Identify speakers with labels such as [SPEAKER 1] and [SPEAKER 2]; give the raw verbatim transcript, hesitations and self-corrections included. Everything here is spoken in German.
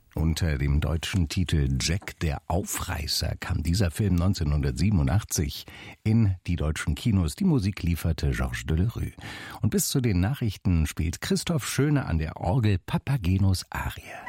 [SPEAKER 1] Unter dem deutschen Titel Jack der Aufreißer kam dieser Film neunzehnhundertsiebenundachtzig in die deutschen Kinos. Die Musik lieferte Georges Delerue. Und bis zu den Nachrichten spielt Christoph Schöne an der Orgel Papagenos Arie.